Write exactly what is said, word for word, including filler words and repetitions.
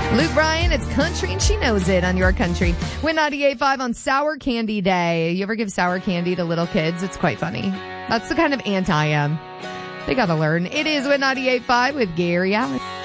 Luke Bryan, it's country and she knows it on your country. Win ninety-eight point five on Sour Candy Day. You ever give sour candy to little kids? It's quite funny. That's the kind of aunt I am. They gotta learn. It is Win ninety-eight point five with Gary Allen.